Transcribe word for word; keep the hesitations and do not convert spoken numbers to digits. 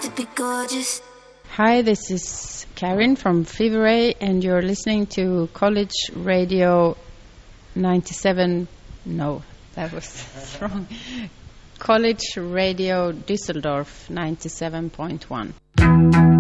to be gorgeous. Hi, this is Karin from Fever Ray, and you're listening to College Radio ninety-seven. No, that was wrong. College Radio Düsseldorf ninety-seven point one.